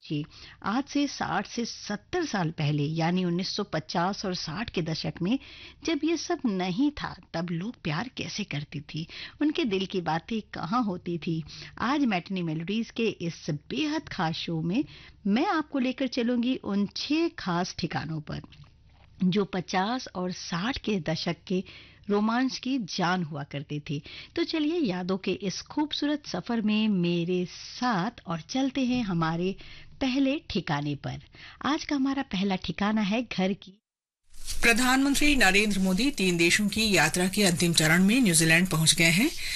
जी, आज से 60 से 70 साल पहले यानी 1950 और 60 के दशक में जब ये सब नहीं था तब लोग प्यार कैसे करती थी, उनके दिल की बातें कहाँ होती थी। आज मैटिनी मेलोडीज के इस बेहद खास शो में मैं आपको लेकर चलूंगी उन 6 खास ठिकानों पर जो 50 और 60 के दशक के रोमांच की जान हुआ करते थे। तो चलिए यादों के इस खूबसूरत सफर में मेरे साथ और चलते हैं हमारे पहले ठिकाने पर। आज का हमारा पहला ठिकाना है घर की। प्रधानमंत्री नरेंद्र मोदी 3 देशों की यात्रा के अंतिम चरण में न्यूजीलैंड पहुंच गए हैं।